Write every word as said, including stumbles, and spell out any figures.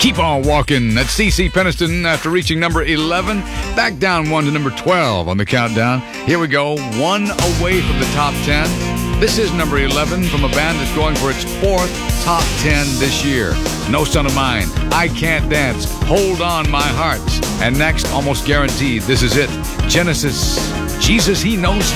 Keep On Walking. That's C C Peniston after reaching number eleven. Back down one to number twelve on the countdown. Here we go. One away from the top ten. This is number eleven from a band that's going for its fourth top ten this year. No Son of Mine, I Can't Dance, Hold On My Heart. And next, almost guaranteed, this is it. Genesis, Jesus He Knows